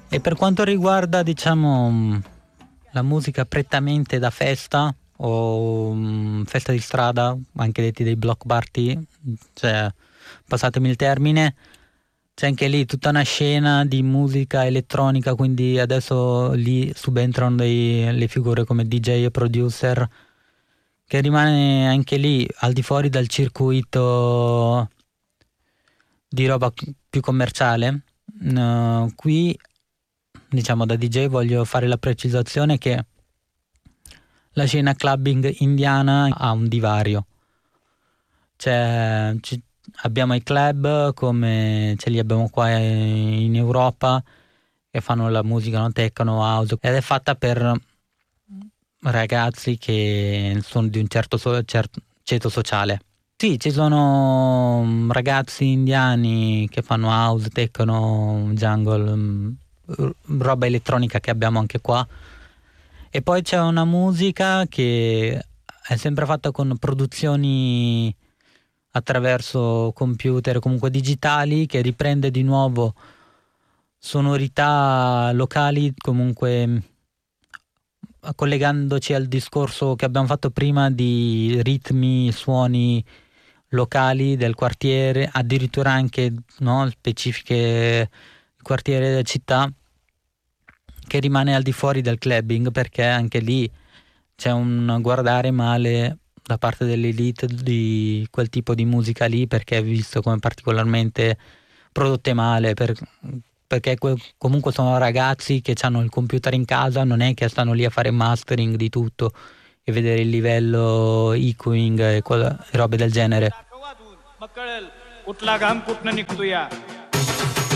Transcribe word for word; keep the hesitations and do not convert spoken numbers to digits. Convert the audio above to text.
E per quanto riguarda, diciamo, mh, la musica prettamente da festa o mh, festa di strada, anche detti dei block party, cioè, passatemi il termine, c'è anche lì tutta una scena di musica elettronica, quindi adesso lì subentrano dei- le figure come D J e producer, che rimane anche lì al di fuori dal circuito di roba più commerciale. No, qui, diciamo, da D J voglio fare la precisazione che la scena clubbing indiana ha un divario. Cioè, ci- abbiamo i club come ce li abbiamo qua in Europa che fanno la musica, no? Techno, house, ed è fatta per ragazzi che sono di un certo, so- cer- ceto sociale. Sì, ci sono mm, ragazzi indiani che fanno house, techno, jungle, mm, r- roba elettronica che abbiamo anche qua. E poi c'è una musica che è sempre fatta con produzioni attraverso computer, comunque digitali, che riprende di nuovo sonorità locali, comunque collegandoci al discorso che abbiamo fatto prima di ritmi, suoni locali del quartiere, addirittura anche, no, specifiche quartiere della città, che rimane al di fuori del clubbing, perché anche lì c'è un guardare male da parte dell'elite di quel tipo di musica lì, perché è visto come particolarmente prodotte male, per- perché que- comunque sono ragazzi che hanno il computer in casa, non è che stanno lì a fare mastering di tutto e vedere il livello EQing e, qual- e robe del genere. मग कळेल कुठला घाम कुठनं निघतो या